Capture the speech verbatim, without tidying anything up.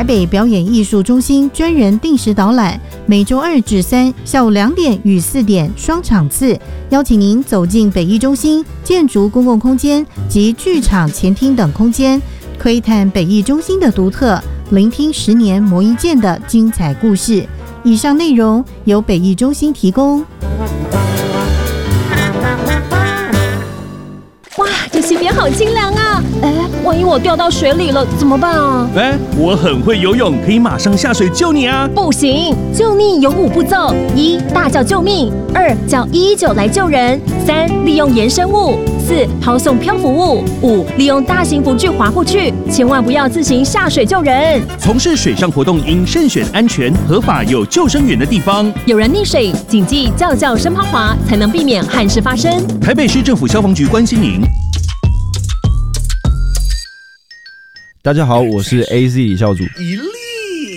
台北表演艺术中心专人定时导览，每周二至三下午两点与四点双场次，邀请您走进北艺中心建筑公共空间及剧场前厅等空间，窥探北艺中心的独特，聆听十年磨一剑的精彩故事。以上内容由北艺中心提供。 哇，这溪边好清凉啊！哎，万一我掉到水里了怎么办啊？ 哎，我很会游泳，可以马上下水救你啊！ 不行，救命有五步骤：一、大叫救命；二、叫一一九来救人；三、利用延伸物；四、抛送漂浮物；五、利用大型浮具划过去。千万不要自行下水救人。 从事水上活动应慎选安全、合法、有救生员的地方。 有人溺水，谨记叫叫声抛划，才能避免憾事发生。 台北市政府消防局关心您。 大家好，我是 A Z 李孝祖。 一